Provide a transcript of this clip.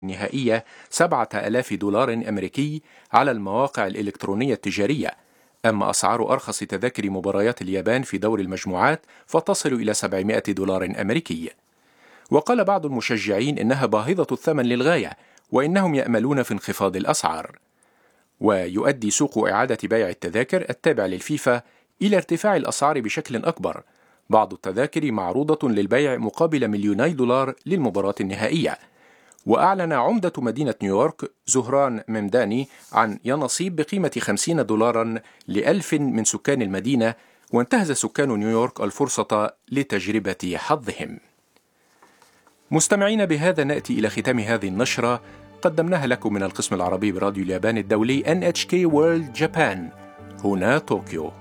النهائية 7,000 دولار أمريكي على المواقع الإلكترونية التجارية، أما أسعار أرخص تذاكر مباريات اليابان في دور المجموعات فتصل إلى 700 دولار أمريكي. وقال بعض المشجعين إنها باهظة الثمن للغاية، وإنهم يأملون في انخفاض الأسعار. ويؤدي سوق إعادة بيع التذاكر التابع للفيفا إلى ارتفاع الأسعار بشكل أكبر، بعض التذاكر معروضة للبيع مقابل $2 مليون للمباراة النهائية. وأعلن عمدة مدينة نيويورك زهران ممداني عن ينصيب بقيمة $50 ل1,000 من سكان المدينة، وانتهز سكان نيويورك الفرصة لتجربة حظهم. مستمعين، بهذا نأتي إلى ختام هذه النشرة، قدمناها لكم من القسم العربي براديو اليابان الدولي NHK World Japan هنا طوكيو.